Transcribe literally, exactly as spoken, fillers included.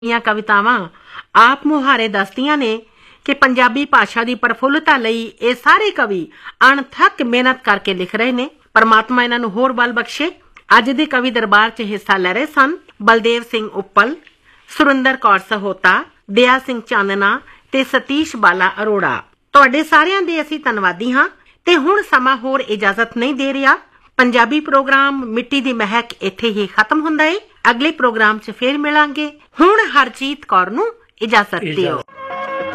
ਦੀਆਂ ਕਵਿਤਾਵਾਂ ਆਪ ਮੁਹਾਰੇ ਦੱਸਦੀਆਂ ਨੇ ਕਿ ਪੰਜਾਬੀ ਭਾਸ਼ਾ ਦੀ ਪ੍ਰਫੁੱਲਤਾ ਲਈ ਇਹ ਸਾਰੇ ਕਵੀ ਅਣਥੱਕ ਮਿਹਨਤ ਕਰਕੇ ਲਿਖ ਰਹੇ ਨੇ। ਪਰਮਾਤਮਾ ਇਹਨਾਂ ਨੂੰ ਹੋਰ ਬਲ ਬਖਸ਼ੇ। ਅੱਜ ਦੇ ਕਵੀ ਦਰਬਾਰ 'ਚ ਹਿੱਸਾ ਲੈ ਰਹੇ ਸਨ ਬਲਦੇਵ ਸਿੰਘ ਉੱਪਲ, ਸੁਰਿੰਦਰ ਕੌਰ ਸਹੋਤਾ, ਦਇਆ ਸਿੰਘ ਚਾਨਣਾ ਤੇ ਸਤੀਸ਼ ਬਾਲਾ ਅਰੋੜਾ। ਤੁਹਾਡੇ ਸਾਰਿਆਂ ਦੇ ਅਸੀਂ ਧੰਨਵਾਦੀ ਹਾਂ ਤੇ ਹੁਣ ਸਮਾਂ ਹੋਰ ਇਜਾਜ਼ਤ ਨਹੀਂ ਦੇ ਰਿਹਾ। ਪੰਜਾਬੀ ਪ੍ਰੋਗਰਾਮ ਮਿੱਟੀ ਦੀ ਮਹਿਕ ਇੱਥੇ ਹੀ ਖਤਮ ਹੁੰਦਾ ਏ। ਅਗਲੇ ਪ੍ਰੋਗਰਾਮ 'ਚ ਫੇਰ ਮਿਲਾਂਗੇ। ਹੁਣ ਹਰਜੀਤ ਕੌਰ ਨੂੰ ਇਜਾਜ਼ਤ ਦਿਓ।